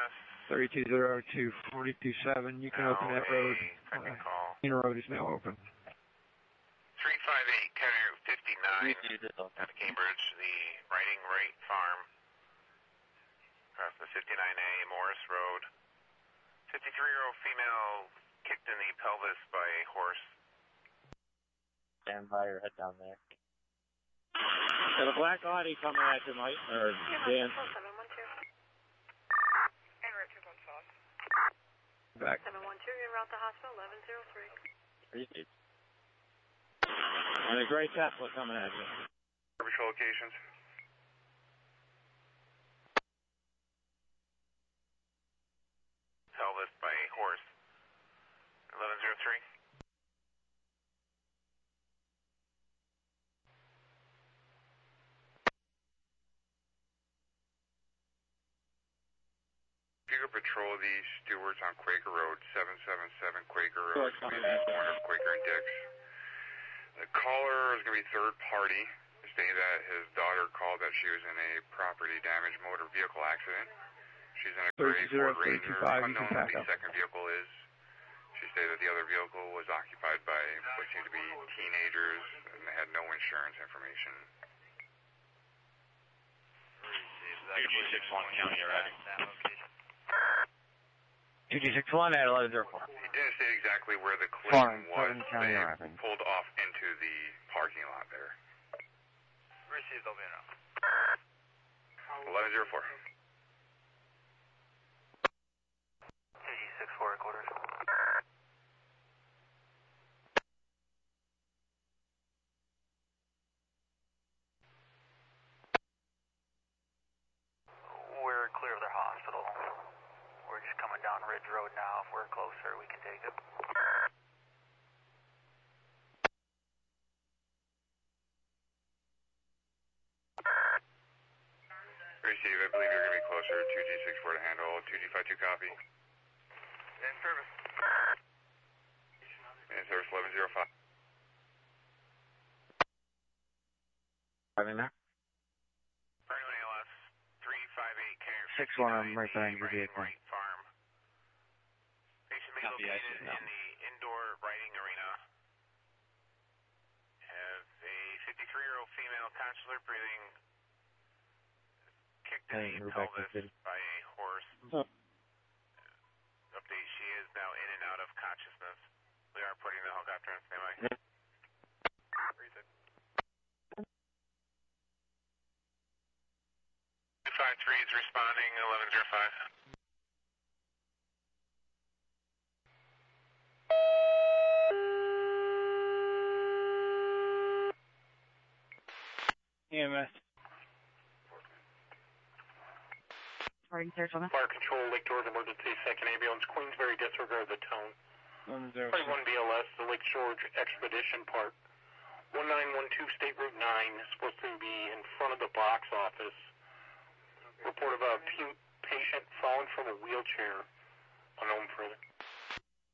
3202 427. You can open that road. Main road is now open. 358 Carrier 59 at Cambridge, the Riding Right Farm. Across the 59A Morris Road. 53-year-old female kicked in the pelvis by a horse. Stand by or head down there. Got a black Audi coming at you, Mike, or Dan. Back. 712, en route to hospital, 1103. Appreciate it. And a gray Tesla coming at you. Patrol locations. Pelvis by a horse. 1103. If you could patrol the stewards on Quaker Road, 777 Quaker Road, corner of Quaker and Dix. The caller is going to be third party, stating that his daughter called that she was in a property damage motor vehicle accident. She's in a gray Ford Ranger, unknown what the second vehicle is. She stated that the other vehicle was occupied by what seemed to be teenagers, and they had no insurance information. UG61 County, ready. 2G61 at 1104. He didn't state exactly where the collision was. They pulled off into the parking lot there. Received, they'll be enough. 1104. UG64 quarters. We're clear of their hospital. We're just coming down Ridge Road now. If we're closer, we can take it. Receive, I believe you're going to be closer. 2G64 to handle. 2G52 copy. In service. In service 1105. Driving there. Berkeley ALS 358 Carrier 61, I'm right behind your vehicle. Right Farm. Patient may be located in the indoor riding arena. Has a 53-year-old female consular breathing kicked in the pelvis by a horse. Update, she is now in and out of consciousness. We are putting the helicopter on standby. 253 is responding, 1105. EMS. Fire Control, Lake George Emergency, 2nd Ambulance, Queensbury, disregard the tone. 21 BLS, the Lake George Expedition Part. 1912 State Route 9, supposed to be in front of the box office. Report of a patient fallen from a wheelchair. Unknown further.